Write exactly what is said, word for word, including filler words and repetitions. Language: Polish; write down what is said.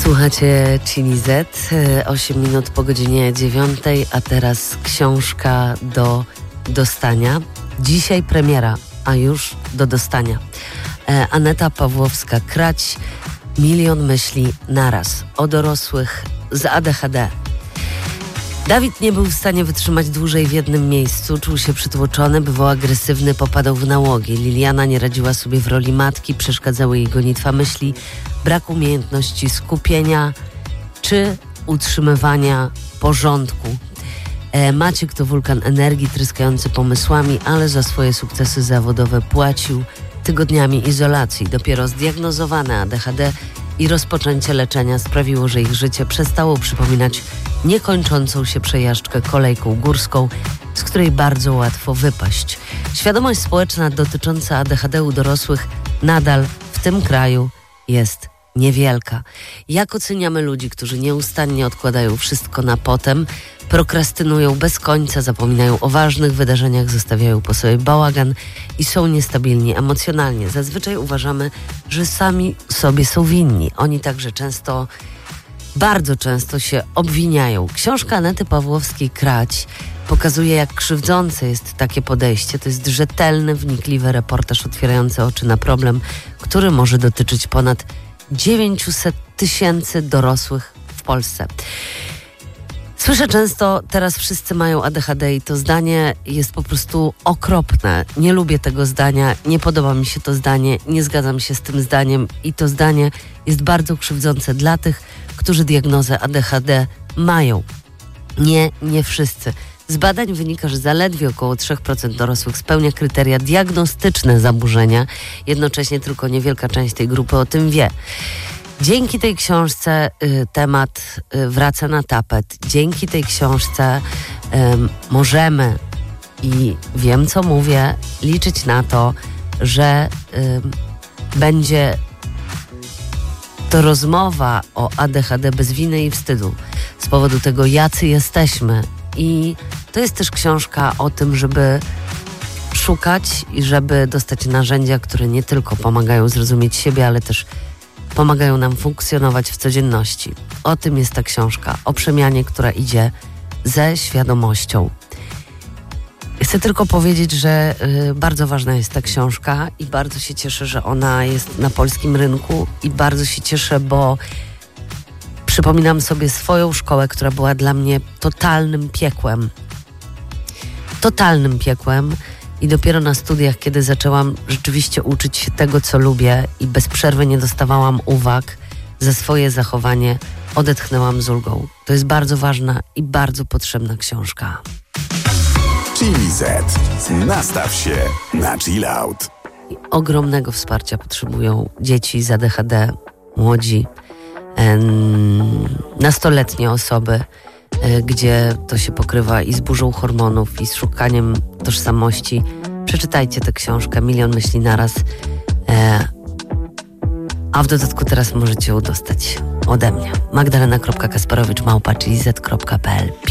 Słuchacie Chili Z, osiem minut po godzinie dziewiątej, a teraz książka do dostania. Dzisiaj premiera, a już do dostania. E, Aneta Pawłowska-Krać, Milion myśli naraz, o dorosłych z A D H D. Dawid nie był w stanie wytrzymać dłużej w jednym miejscu, czuł się przytłoczony, bywał agresywny, popadał w nałogi. Liliana nie radziła sobie w roli matki, przeszkadzały jej gonitwa myśli, brak umiejętności skupienia czy utrzymywania porządku. E, Maciek to wulkan energii, tryskający pomysłami, ale za swoje sukcesy zawodowe płacił tygodniami izolacji. Dopiero zdiagnozowane A D H D i rozpoczęcie leczenia sprawiło, że ich życie przestało przypominać niekończącą się przejażdżkę kolejką górską, z której bardzo łatwo wypaść. Świadomość społeczna dotycząca A D H D u dorosłych nadal w tym kraju jest niewielka. Jak oceniamy ludzi, którzy nieustannie odkładają wszystko na potem, prokrastynują bez końca, zapominają o ważnych wydarzeniach, zostawiają po sobie bałagan i są niestabilni emocjonalnie. Zazwyczaj uważamy, że sami sobie są winni. Oni także często, bardzo często się obwiniają. Książka Anety Pawłowskiej-Krać pokazuje, jak krzywdzące jest takie podejście. To jest rzetelny, wnikliwy reportaż otwierający oczy na problem, który może dotyczyć ponad dziewięćset tysięcy dorosłych w Polsce. Słyszę często, teraz wszyscy mają A D H D i to zdanie jest po prostu okropne. Nie lubię tego zdania, nie podoba mi się to zdanie, nie zgadzam się z tym zdaniem i to zdanie jest bardzo krzywdzące dla tych, którzy diagnozę A D H D mają. Nie, nie wszyscy. Z badań wynika, że zaledwie około trzy procent dorosłych spełnia kryteria diagnostyczne zaburzenia. Jednocześnie tylko niewielka część tej grupy o tym wie. Dzięki tej książce y, temat y, wraca na tapet. Dzięki tej książce y, możemy, i wiem co mówię, liczyć na to, że y, będzie to rozmowa o A D H D bez winy i wstydu z powodu tego, jacy jesteśmy. I to jest też książka o tym, żeby szukać i żeby dostać narzędzia, które nie tylko pomagają zrozumieć siebie, ale też pomagają nam funkcjonować w codzienności. O tym jest ta książka, o przemianie, która idzie ze świadomością. Chcę tylko powiedzieć, że y, bardzo ważna jest ta książka i bardzo się cieszę, że ona jest na polskim rynku i bardzo się cieszę, bo przypominam sobie swoją szkołę, która była dla mnie totalnym piekłem. Totalnym piekłem. I dopiero na studiach, kiedy zaczęłam rzeczywiście uczyć się tego, co lubię i bez przerwy nie dostawałam uwag za swoje zachowanie, odetchnęłam z ulgą. To jest bardzo ważna i bardzo potrzebna książka. Chili Z. Nastaw się na chill out. I ogromnego wsparcia potrzebują dzieci z A D H D, młodzi, em, nastoletnie osoby, gdzie to się pokrywa i z burzą hormonów, i z szukaniem tożsamości. Przeczytajcie tę książkę Milion myśli naraz, e, a w dodatku teraz możecie ją dostać ode mnie. Magdalena kropka kasparowicz małpa chili z kropka p l